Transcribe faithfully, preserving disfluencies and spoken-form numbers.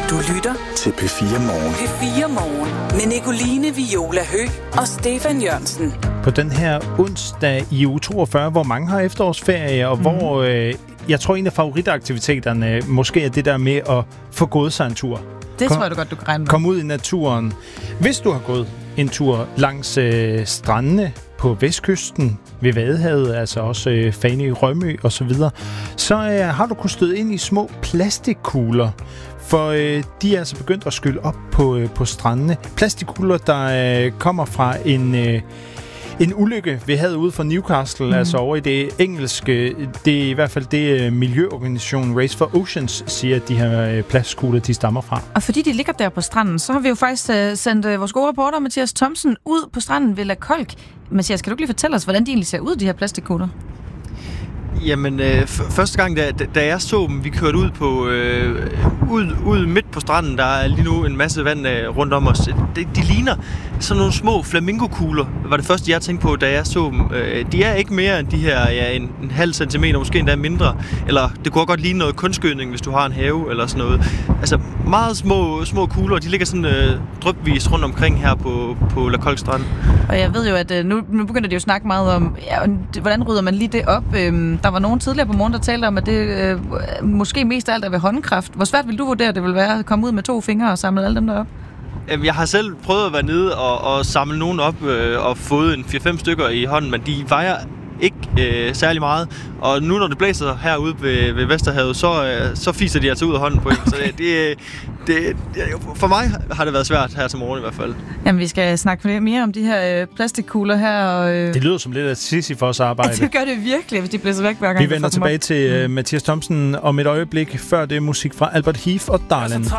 Du lytter til P fire Morgen. P fire Morgen med Nicoline Viola Høgh og Stefan Jørgensen. På den her onsdag i uge toogfyrre, hvor mange har efterårsferie, og mm. hvor øh, jeg tror, en af favoritaktiviteterne måske er det der med at få gået sig en tur. Det kom, tror jeg du godt, du kan regne med. Kom ud i naturen. Hvis du har gået en tur langs øh, strandene på vestkysten ved Vadehavet, altså også øh, Fanø, Rømø og så videre, så øh, har du kunnet støde ind i små plastikkugler. For øh, de er altså begyndt at skylle op på, øh, på strandene. Plastikkugler, der øh, kommer fra en, øh, en ulykke, vi havde ude for Newcastle, mm. altså over i det engelske. Det er i hvert fald det øh, miljøorganisationen Race for Oceans siger, at de her øh, plastikkugler, de stammer fra. Og fordi de ligger der på stranden, så har vi jo faktisk øh, sendt øh, vores gode reporter, Mathias Thomsen, ud på stranden ved La Kolk. Mathias, kan du ikke lige fortælle os, hvordan de egentlig ser ud, de her plastikkugler? Jamen, øh, f- første gang, da, da jeg så dem, vi kørte ud på øh, ud, ud midt på stranden, der er lige nu en masse vand øh, rundt om os. De, de ligner sådan nogle små flamingokugler, var det første, jeg tænkte på, da jeg så dem. Øh, de er ikke mere end de her, ja, en, en halv centimeter, måske endda mindre. Eller det kunne godt ligne noget kunstgødning, hvis du har en have eller sådan noget. Altså, meget små, små kugler, de ligger sådan øh, drypvis rundt omkring her på, på La Kolk Strand. Og jeg ved jo, at øh, nu, nu begynder det jo at snakke meget om, ja, hvordan rydder man lige det op? Øh, Der var nogen tidligere på morgen, der talte om, at det øh, måske mest af alt er ved håndkraft. Hvor svært vil du vurdere, det vil være at komme ud med to fingre og samle alle dem der op? Jeg har selv prøvet at være nede og, og samle nogen op øh, og fået en fire fem stykker i hånden, men de vejer ikke øh, særlig meget. Og nu når det blæser herude ved, ved Vesterhavet, så, øh, så fiser de altså ud af hånden på en. Så det, det, det, det, for mig har det været svært her til morgen i hvert fald. Jamen, vi skal snakke mere om de her øh, plastikkugler her. Og, øh... Det lyder som lidt af Sisyfos arbejde. Ja, det gør det virkelig, hvis de blæser væk hver gang. Vi vender tilbage til uh, Mathias Thomsen om et øjeblik. Før det musik fra Albert Heath og Darlin.